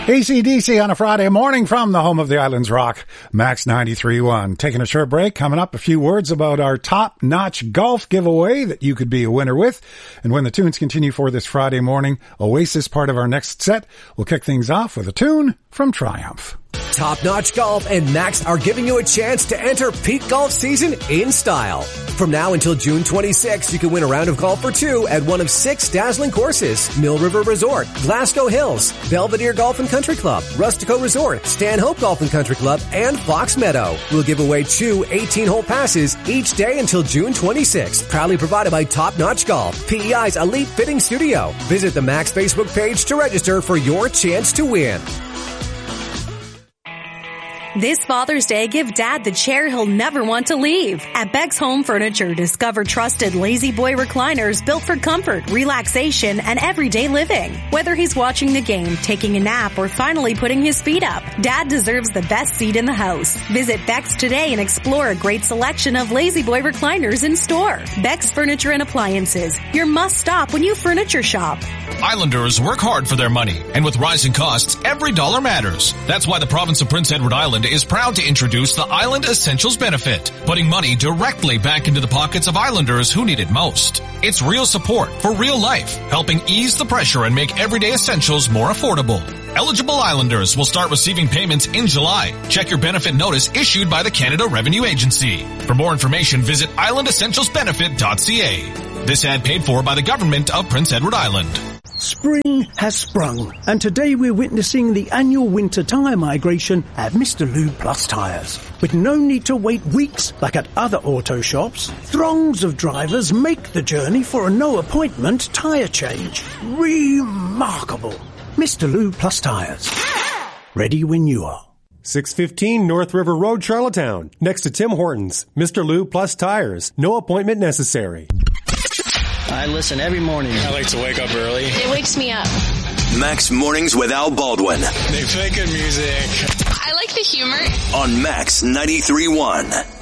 AC/DC on a Friday morning from the home of the Islands Rock, Max 93.1. Taking a short break. Coming up, a few words about our top-notch golf giveaway that you could be a winner with. And when the tunes continue for this Friday morning, Oasis, part of our next set, we'll kick things off with a tune from Triumph. Top Notch Golf and Max are giving you a chance to enter peak golf season in style. From now until June 26, you can win a round of golf for two at one of 6 dazzling courses: Mill River Resort, Glasgow Hills, Belvedere Golf and Country Club, Rustico Resort, Stanhope Golf and Country Club, and Fox Meadow. We'll give away 2 18-hole passes each day until June 26. Proudly provided by Top Notch Golf, PEI's Elite Fitting Studio. Visit the Max Facebook page to register for your chance to win. This Father's Day, give Dad the chair he'll never want to leave. At Beck's Home Furniture, discover trusted Lazy Boy recliners built for comfort, relaxation, and everyday living. Whether he's watching the game, taking a nap, or finally putting his feet up, Dad deserves the best seat in the house. Visit Beck's today and explore a great selection of Lazy Boy recliners in store. Beck's Furniture and Appliances, your must-stop when you furniture shop. Islanders work hard for their money, and with rising costs, every dollar matters. That's why the province of Prince Edward Island is proud to introduce the Island Essentials benefit, putting money directly back into the pockets of Islanders who need it most. It's real support for real life, helping ease the pressure and make everyday essentials more affordable. Eligible Islanders will start receiving payments in July. Check your benefit notice issued by the Canada Revenue Agency. For more information, visit islandessentialsbenefit.ca. This ad paid for by the government of Prince Edward Island. Spring has sprung, and today we're witnessing the annual winter tyre migration at Mr. Lube Plus Tyres. With no need to wait weeks like at other auto shops, throngs of drivers make the journey for a no-appointment tyre change. Remarkable. Mr. Lube Plus Tyres. Ready when you are. 615 North River Road, Charlottetown. Next to Tim Hortons. Mr. Lube Plus Tires. No appointment necessary. I listen every morning. I like to wake up early. It wakes me up. Max Mornings with Al Baldwin. They play good music. I like the humor. On Max 93.1.